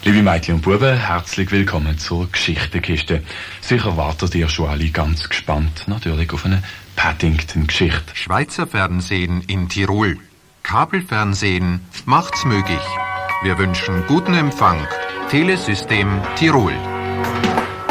Liebe Mädchen und Buben, herzlich willkommen zur Geschichtenkiste. Sicher wartet ihr schon alle ganz gespannt natürlich auf eine Paddington-Geschichte. Schweizer Fernsehen in Tirol. Kabelfernsehen macht's möglich. Wir wünschen guten Empfang. Telesystem Tirol.